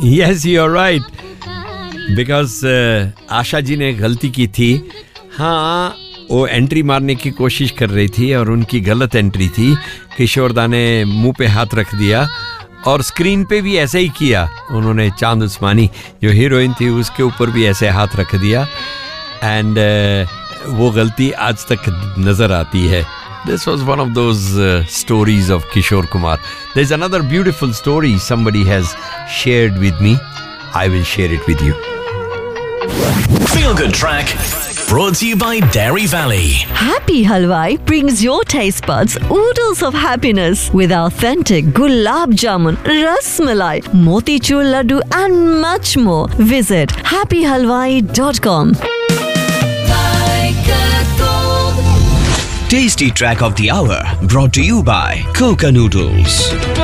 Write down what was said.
Yes, you're right. Because Asha ji ने गलती की थी. हाँ, वो एंट्री मारने की कोशिश कर रही थी और उनकी गलत एंट्री थी. किशोर दा ने मुंह पे हाथ रख दिया और स्क्रीन पे भी ऐसे ही किया. उन्होंने चांद उस्मानी जो हीरोइन थी उसके ऊपर भी ऐसे हाथ रख दिया. एंड वो गलती आज तक नजर आती है. This was one of those stories of Kishore Kumar. There's another beautiful story somebody has shared with me. I will share it with you. Feel Good Track brought to you by Dairy Valley. Happy Halwai brings your taste buds oodles of happiness with authentic gulab jamun, ras malai, motichur laddu and much more. Visit happyhalwai.com. Tasty Track of the Hour brought to you by Coca Noodles.